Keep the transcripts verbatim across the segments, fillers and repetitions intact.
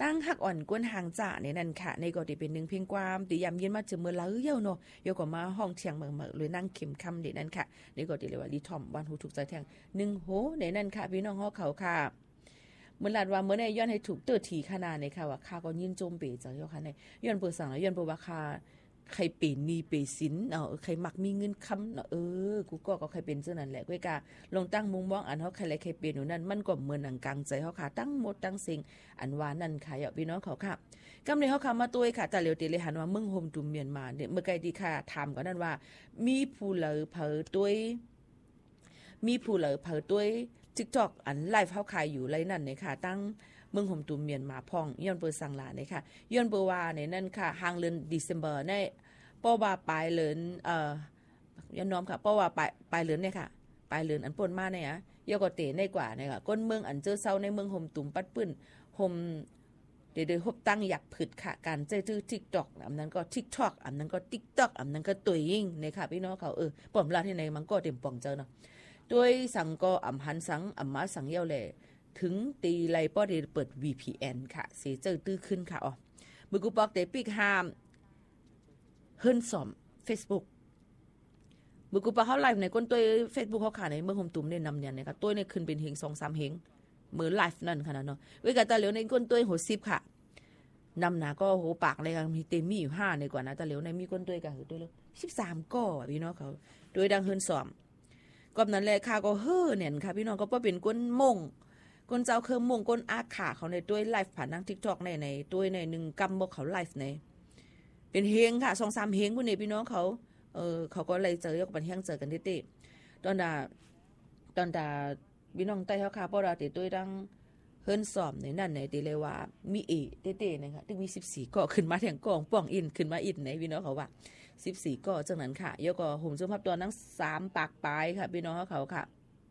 ตั้งหักอ่อนก้นหางจ่าในนั่นค่ะในก็ที่เป็นหนึ่งเพียงความติยามเย็นมาจึงเมื่อละเยาเนาะโยก็มาห้องเที่ยงเมืองๆเลยนั่งเข็มคำในนั่นค่ะนี่ก็ที่เรียกว่าลีทอมวันหูถูกใจแทงหนึ่งโหในนั่นค่ะพี่น้องเฮาเขาค่ะเมื่อลาดว่าเมื่อในย้อนให้ถูกเตอร์ทีขนาดในค่ะว่าค่าก็ยินโจมเปจังเจ้าค่ะในย้อนเปิดสั่งแล้วย้อนเปิดว่าค่าใครเป็นหนี้เป็นสินเนาะใครมักมีเงินค้ำเนาะเออกูก็ก็ใครเป็นเจ้านั่นแหละก้อยกาลงตั้งมุมมองอันเฮาใครเลยใครเป็นอยู่นั่นมันก็เหมือนหนังกลางใจเฮาค่ะตั้งหมดตั้งสิ่งอันว่านั่นค่ะอย่าพี่น้องเขาค่ะกำในเฮาค่ะมาตัวค่ะแต่เหลียวติเลยหันว่าเมืองโฮมตุมเมียนมาเนี่ยเมื่อไกลที่ค่ะถามก็นั่นว่ามีผู้เหลอเผอตัวมีผู้เหลอเผอตัว TikTok อันไลฟ์เฮาขายอยู่ไรนั่นเนี่ยค่ะตั้งเมืองโฮมตุมเมียนมาพ่องย้อนเปิดสังลาเนี่ยค่ะย้อนเปิดว่าเนี่ยนั่นค่ะห่างเดือนเดซ ember ในเพราะว่าปลายเดือนเอ่อยันน้อมค่ะเพราะว่าปลายปลายเดือนเนี่ยค่ะปลายเดือนอันป่นมาเนี่ยยกเตในกว่าเนี่ยค่ะก้นเมืองอันเจอเซาในเมืองโฮมตุ่มปัดปื้นโฮมเดี๋ยวๆฮบตั้งอยากผึดค่ะการเจอชื่อ TikTok อันนั้นก็ TikTok อันนั้นก็ TikTok อันนั้นก็ตัวยิงเนี่ยค่ะพี่น้องเขาเออป้อมลาที่ไหนมันก็เต็มป่องเจอเนาะด้วยสังก็อำหันสังอำมาสังเยาแลถึงตีไลป้อได้เปิด วี พี เอ็น ค่ะสิเจอตื้อขึ้นค่ะอ๋อมือกูบอกได้ปิกห้ามเฮิรนสอม Facebook บุกุปะเฮาไลฟ์ในก้นตัว Facebook เฮาขาในเมืองโฮมตุ่มเนี่ยนำเนี่ยนะคะตัวเนี่ยขึ้นเป็นเฮง สองสาม เฮงมือไลฟ์นั่นค่ะเนาะเว้ยกะตาเหลียวในก้นตัวโหสิบค่ะนำหนาก็โหปากเลยค่ะมีเต็มมีอยู่ห้าในกว่านะตาเหลียวในมีก้นตัวก็คือตัวละสิบสามก้อพี่น้องเขาโดยดังเฮิรนสอมก็นั้นแหละค่ะก็เฮ้อเนี่ยค่ะพี่น้องก็บ่เป็นก้นมงก้นเจ้าเครื่องมงก้นอาขาเขาในตัวไลฟ์ผ่านทาง TikTok ในในตัวในหนึ่งกำบ่เขาไลฟ์ในเป็นเฮงค่ะ สองสาม เฮงพวกนี้พี่น้องเขาเออเขาก็เลยเจอยกบันเฮียงเจอกันติๆตอนดาตอนดาพี่น้องใต้เฮาค่ะบ่ราติตุ้ยดังเฮิรนสอมในนั่นในติเลยว่ามีเอเต้ๆนะคะตึกมีสิบสี่ก้อขึ้นมาแทงกองป้องอินขึ้นมาอินในพี่น้องเขาว่าสิบสี่ก้อจังนั้นค่ะยกก็ห่มซุ่มพับตัวทั้งสามปากปลายค่ะพี่น้องเขาค่ะ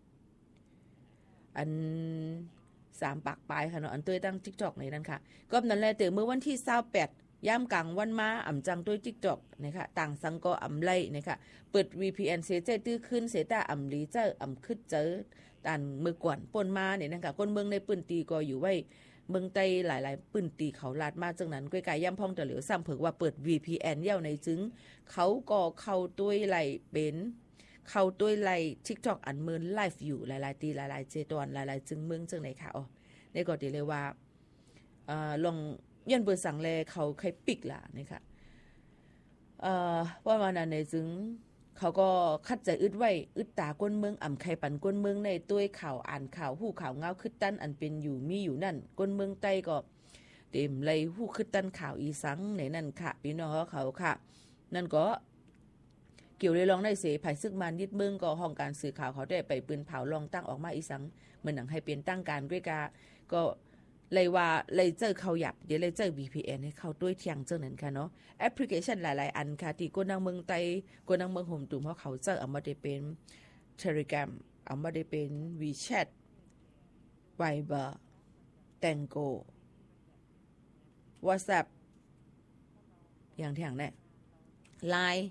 อันสามปากปลายค่ะเนาะอันตุ้ยตั้ง TikTok ในนั้นค่ะก็นั่นแหละแต่เมื่อวันที่ยี่สิบแปดย่ามกลางวันมาอ่ำจังด้วย TikTok นะคะต่างสังก็อ่ำไล่นะคะเปิด วี พี เอ็น เสเจตื้อขึ้นเสตาอ่ำลีเจออ่ำขึ้นเจอตันมือกวนปนมาเนี่ยนะคะคนเมืองในปืนตีก็อยู่ไว้เมืองใต้หลายๆปืนตีเขาลาดมาจังนั้นก้อยกายย่ำพ่องแต่เหลียวซ้ำเผิกว่าเปิด วี พี เอ็น เย่าในจึงเขาก็เข้าด้วยไหลเป็นเข้าด้วยไหล TikTok อันเมินไลฟ์อยู่หลายๆตีหลายๆเจตอนหลายๆจึงเมืองจังไหนค่ะอ๋อในก็ดีเลยว่าเอ่อลองยันเบอร์สั่งแลเขาใครปิกล่ะนะคะเอ่อว่ามานั้นในจึงเขาก็คัดใจอึดไว้อึดตาก้นเมืองอ่ำใครปันก้นเมืองในตัวข่าวอ่านข่าวหู้ข่าวเงาคึดตั้นอันเป็นอยู่มีอยู่นั่นก้นเมืองใต้ก็เต็มเลยหู้คึดตั้นข่าวอีสังในนั่นค่ะพี่น้องเขาค่ะนั่นก็เกี่ยวเลยลองได้เสภายซึกมันยึดเมืองก็ห้องการสื่อข่าวเขาได้ไปปืนเผาลองตั้งออกมาอีสังเหมือนหนังให้เป็นตั้งการด้วยกาก็เลยว่าเลยเจอเขาหยับเดี๋ยวเลยเจอ วี พี เอ็น ให้เขาด้วยเที่ยงเจ้านั้นค่ะเนาะแอปพลิเคชันหลายๆอันค่ะที่คนทางเมืองไต้คนทางเมืองโฮมตุ่มเพราะเขาเจอเอามาได้เป็น Telegram เอามาได้เป็น WeChat Viber Tango WhatsApp อย่างที่อย่างเนี่ย Line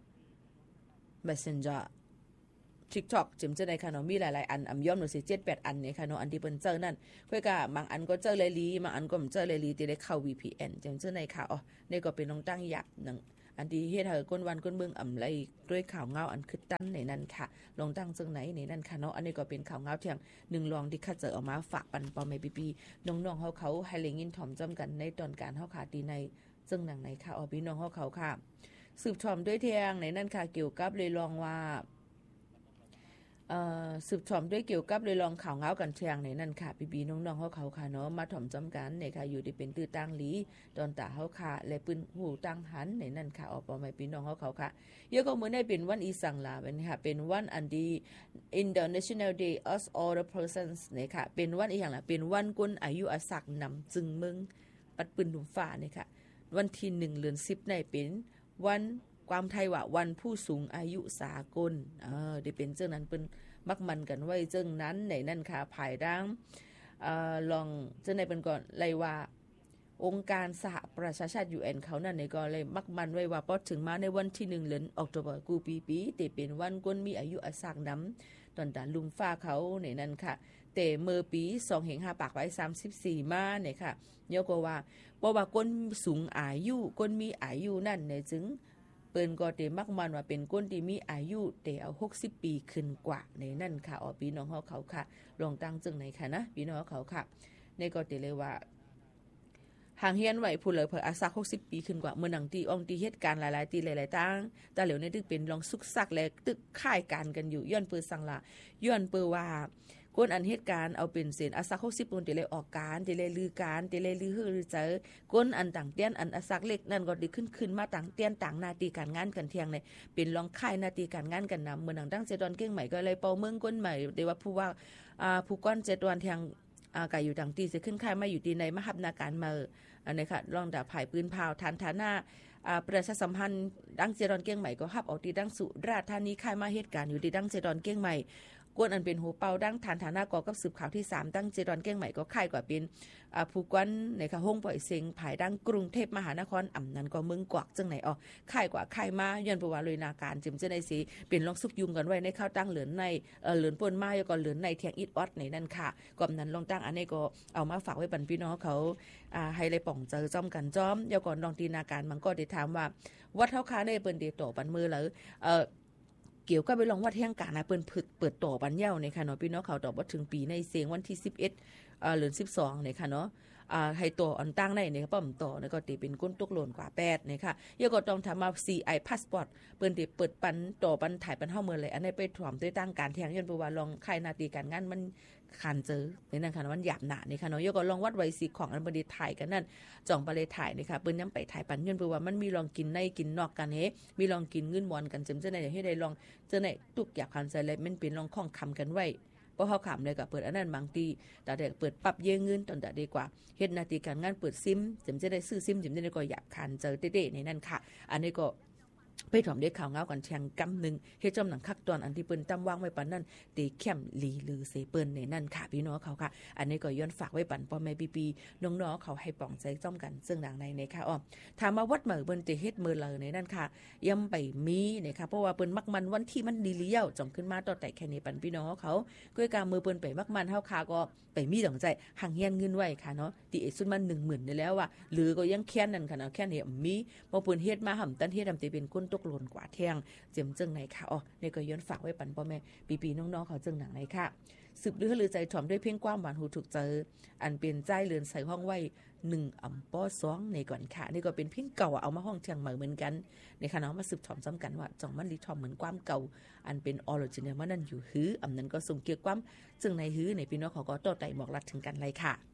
Messenger TikTok จิมเจอในค่ะเนาะมีหลายๆอันอ่ำย่อมหนูสิ เจ็ดแปด อันเนี่ยค่ะเนาะอันที่เปิ้นเจอนั่นค่อยก็บางอันก็เจอเลยลีบางอันก็บ่เจอเลยลีที่ได้เข้า วี พี เอ็น จิมเจอในค่ะอ๋อนี่ก็เป็นน้องตั้งหยับนึงอันที่เฮ็ดให้ก้นวันก้นเมืองอ่ำไหลด้วยข่าวเงาอันคึดตั้นในนั้นค่ะลองตั้งจังไหนในนั้นค่ะเนาะอันนี้ก็เป็นข่าวเงาเที่ยงหนึ่งรองที่คัดเจอออกมาฝากปันปอแม่ปีๆน้องๆเฮาเขาให้เลยยินถ่อมจ้ำกันในตอนการเฮาขาตีในจังหนังไหนค่ะอ๋อพี่น้องเฮาเขาค่ะสืบถ่อมด้วยเที่ยงในนั้นค่ะเกี่ยวกับเลยลองว่าเอ่อสืบถ่อมด้วยเกี่ยวกับเลยลองข่าวเงากันเชียงในนั่นค่ะพี่ๆน้องๆเฮาเขาค่ะเนาะมาถ่อมจำกันในค่ะอยู่ที่เป็นตื้อตั้งหลีตอนตาเฮาค่ะและปืนหูตั้งหันในนั่นค่ะออกปอไม่พี่น้องเฮาเขาค่ะเยอะก็เหมือนได้เป็นวันอีสังลาเป็นค่ะเป็นวันอันดี International Day of Older Persons เนี่ยค่ะเป็นวันอีหยังล่ะเป็นวันคนอายุอาศักนำจึงเมืองปัดปืนถุงฟ้าเนี่ยค่ะวันที่หนึ่งเดือนสิบในเป็นวันความไทยว่าวันผู้สูงอายุสากลเออได้เป็นเจ้านั้นเป็นมักมันกันไว้เจ้านั้นในนั่นค่ะภายดังเอ่อลองเจ้าในเป็นก่อนเลยว่าองค์การสหประชาชาติ ยู เอ็น เขานั่นในก็เลยมักมันไว้ว่าพอถึงมาในวันที่หนึ่งเดือนออกตุลากูปีปีแต่เป็นวันคนมีอายุอาศักนำตอนตาลุมฟ้าเขาในนั้นค่ะแต่เมื่อปีสองพันห้าร้อยสามสิบสี่มาเนี่ยค่ะยกว่าบ่ว่าคนสูงอายุคนมีอายุนั่นเนี่ยจึงเปิ้นก็เตมักมันว่าเป็นคนที่มีอายุแต่เอาหกสิบปีขึ้นกว่าในนั่นค่ะอ๋อพี่น้องเฮาเขาค่ะลองตั้งจึงไหนค่ะนะพี่น้องเขาค่ะในก็เตเลยว่าห่างเฮียนไหวผู้เลยเผออาศักหกสิบปีขึ้นกว่าเมื่อหนังตีอองตีเหตุการณ์หลายๆตีหลายๆตั้งแต่เหลียวในตึกเป็นลองซุกซักและตึกค่ายการกันอยู่ย้อนเปือสังละย้อนเปือว่าคนอันเหตุการณ์เอาเป็นเศษอาศักหกสิบคนตีเลยออกการตีเลยลือการตีเลยลือฮือลือเจอคนอันต่างเตี้ยนอันอาศักเล็กนั่นก็ดีขึ้นขึ้นมาต่างเตี้ยนต่างนาตีการงานกันเทียงเลยเป็นลองค่ายนาตีการงานกันนำเมื่อหนังตั้งเจดอนเก่งใหม่ก็เลยเป่าเมืองก้นใหม่เดี๋ยวว่าผู้ว่าอ่าผู้ก้อนเจดอนเทียงอากาอยู่ต่างตีจะขึ้นค่ายมาอยู่ตีในมหับนาการมาอันนี้ค่ะลองดาบผายปืนพาวทานฐานะประชาสัมพันธ์ดังเจดอนเก้งใหม่ก็ฮับออกตีดังสุราษฎร์ธานีค่ายมาเหตุการณ์อยู่ตีดังเจดอนเก้งใหม่กวนอันเป็นหูเป่าดังฐานฐานะก่อกับสืบข่าวที่สามดังเจดอนเก้งใหม่ก็ค่ายกว่าเป็นผู้กวนในค่ะห้องปล่อยเสียงผายดังกรุงเทพมหานครอ่ำนั้นก็เมืองกวักจังไหนอ๋อค่ายกว่าค่ายมาย้อนประวัติเลยนาการจิมเจในสีเป็นลองซุกยุงกันไว้ในข้าวตั้งเหลือนในเออเหลือนปนไม้ก็เหลือนในเทียงอิดออดในนั่นค่ะก่อนนั้นลองตั้งอันนี้ก็เอามาฝากไว้บรรพี่น้องเขาอ่าให้เลยป่องเจอจ้อมกันจ้อมยาก่อนลองตีนาการมันก็ได้ถามว่าวัดเท่าค้าในเปิ้นเดโตปันมือหรือเออเกี่ยวกับไปลองวัดแห่งการนะเปิ้นเปิดต่อปันเย้าในค่ะเนาะพี่น้องเขาตอบว่าถึงปีในเสียงวันที่สิบเอ็ดเอ่อหรือสิบสองเนี่ยค่ะเนาะอ่าให้ตัวอันตั้งในเนี่ยป้อมต่อเนี่ยก็ตีเป็นก้นตกหล่นกว่าแปดเนี่ยค่ะยาก็ต้องทำมา ซี ไอ Passport เปิ้นที่เปิดปันต่อปันถ่ายปันเฮาเมือเลยอันนี้ไปถ่วมด้วยตั้งการแทงย้อนประว่าลองใครนาตีการงานมันขันเจอในนั้นค่ะมันหยาบหนานี่ค่ะเนาะยก็ลองวัดไว้สิของอันบดีถ่ายกันนั่นจ่องไปเลยถ่ายนี่ค่ะเปิ้นยังไปถ่ายปันย้อนประว่ามันมีลองกินในกินนอกกันเฮมีลองกินเงินมอนกันจำเจอในให้ได้ลองเจอในตุกอยากขันใจเลยมันเป็นลองข้องคำกันไว้เพราะเขาขำเลยกับเปิดอันนั้นบางทีแต่เด็กเปิดปรับเยเงินตอนแต่ดีกว่าเฮ็ดนาทีการงานเปิดซิมจำจะได้ซื้อซิมจำจะได้ก็อยากขันเจอเด็ดๆในนั้นค่ะอันนี้ก็ไปถอมได้ข่าวเงากันแทงกำหนึ่งเฮ็ดจอมหนังคักตอนอันที่เปิ้นตั้มวางไว้ปันนั่นตีแคมลีลือเสเปิ้นในนั่นค่ะพี่น้องเขาค่ะอันนี้ก็ย้อนฝากไว้ปันพ่อแม่ปีปีน้องๆเขาให้ป่องใจจ้อมกันซึ่งดังในในค่ะอ้อถามมาวัดเหมือเปิ้นจะเฮ็ดมือเลยในนั่นค่ะย่ำไปมีนะคะเพราะว่าเปิ้นมักมันวันที่มันดีเลี้ยวจ่องขึ้นมาต่อแต่แค่นี้ปันพี่น้องเขาก้อยกามือเปิ้นไปมักมันเฮาค่ะก็ไปมีดอกใจห่างเฮียนเงินไว้ค่ะเนาะตีเอสุดมัน หนึ่งหมื่น ได้แล้วว่าหรือก็ยังแค้นนั่นค่ะเนาะแค้นเฮ็ดมีบ่เปิ้นเฮ็ดมาห่ำตันเฮ็ดทำตีเป็นก้นตกหล่นกว่าแท้เจียมจึงไหนค่ะอ๋อในก็ย้อนฝากไว้ปันพ่อแม่ปีปีน้องๆเขาจึงหนังไหนค่ะสืบดื้อหรือใจถ่อมด้วยเพ่งความหวานหูถูกเจออันเป็นใจเรือนใส่ห้องไว้หนึ่งอ่ำป้อสองในก่อนค่ะนี่ก็เป็นเพ่งเก่าเอามาห้องเชียงใหม่เหมือนกันในค่ะน้องมาสืบถ่อมซ้ำกันว่าจ่องมันรีถ่อมเหมือนความเก่าอันเป็นออริจินัลมันนั่นอยู่หื้ออำนั้นก็ส่งเกี่ยวความจึงในหื้อในพี่น้องเขาก็ต่อไต่บอกรัดถึงกันเลยค่ะ